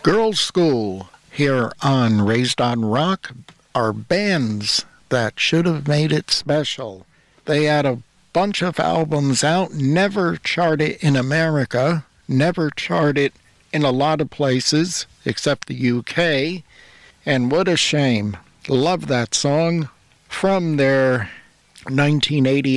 Girls' School here on Raised on Rock are bands that should have made it special. They had a bunch of albums out, never charted in America, never charted in a lot of places except the UK, and what a shame. Love that song from their 1980